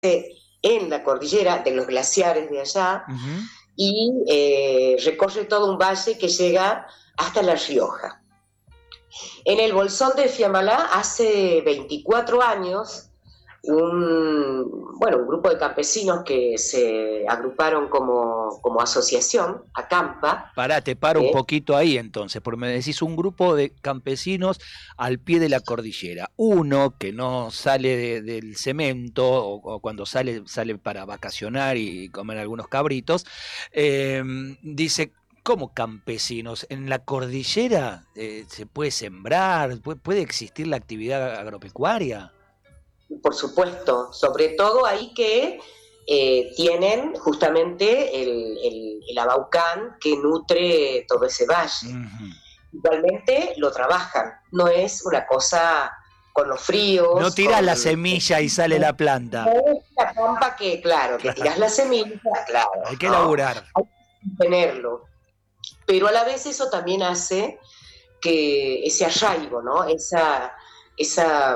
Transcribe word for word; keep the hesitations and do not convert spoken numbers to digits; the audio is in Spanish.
en la cordillera de los glaciares de allá, Uh-huh. y eh, recorre todo un valle que llega hasta La Rioja. En el Bolsón de Fiambalá, hace veinticuatro años, un, bueno, un grupo de campesinos que se agruparon como, como asociación, ACAMPA. Pará, te paro ¿eh? un poquito ahí entonces, porque me decís un grupo de campesinos al pie de la cordillera. Uno que no sale de, del cemento, o, o cuando sale, sale para vacacionar y comer algunos cabritos, eh, dice, ¿cómo campesinos? ¿En la cordillera eh, se puede sembrar? ¿Puede, puede existir la actividad agropecuaria? Por supuesto, sobre todo ahí que eh, tienen justamente el, el, el Abaucán que nutre todo ese valle. Uh-huh. Igualmente lo trabajan, no es una cosa con los fríos. No tirás con, la semilla y sale la planta. No es la pampa que, claro, que tirás la semilla, claro. Hay que ¿no? laburar. Hay que tenerlo. Pero a la vez eso también hace que ese arraigo, ¿no? Esa, esa